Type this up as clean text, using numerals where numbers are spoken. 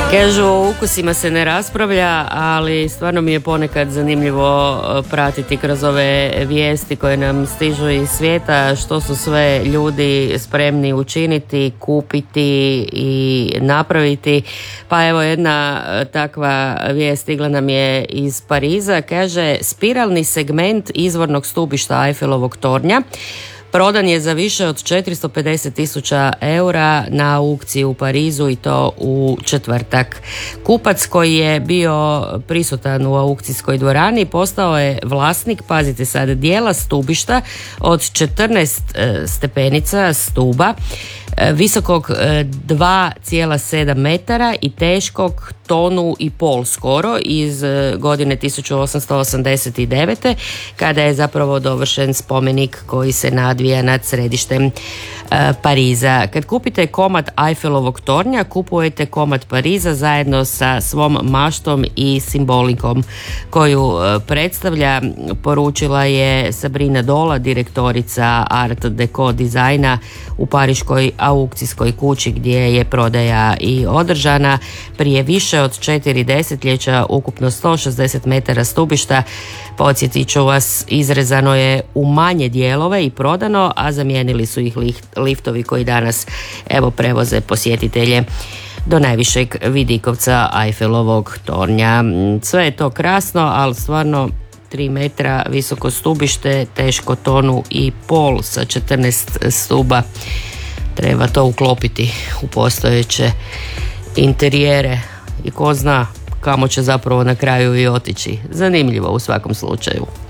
Kažu, o ukusima se ne raspravlja, ali stvarno mi je ponekad zanimljivo pratiti kroz ove vijesti koje nam stižu iz svijeta što su sve ljudi spremni učiniti, kupiti i napraviti. Pa evo jedna takva vijest stigla nam je iz Pariza. Kaže, spiralni segment izvornog stubišta Eiffelovog tornja prodan je za više od 450.000 eura na aukciji u Parizu i to u četvrtak. Kupac koji je bio prisutan u aukcijskoj dvorani postao je vlasnik, pazite sad, dijela stubišta od 14 stepenica stuba, visokog 2,7 metara i teškog 1,5 tonu skoro iz godine 1889. kada je zapravo dovršen spomenik koji se nadvija nad središtem Pariza. Kad kupite komad Eiffelovog tornja, kupujete komad Pariza zajedno sa svom maštom i simbolikom koju predstavlja, poručila je Sabrina Dola, direktorica Art Deco dizajna u pariškoj aukcijskoj kući gdje je prodaja i održana. Prije više od 4 desetljeća ukupno 160 metara stubišta, podsjetit ću vas, izrezano je u manje dijelove i prodano, a zamijenili su ih liftovi koji danas evo prevoze posjetitelje do najvišeg vidikovca Eiffelovog tornja. Sve je to krasno, ali stvarno 3 metra visoko stubište, teško 1,5 tonu sa 14 stuba. Treba to uklopiti u postojeće interijere i ko zna kamo će zapravo na kraju i otići. Zanimljivo u svakom slučaju.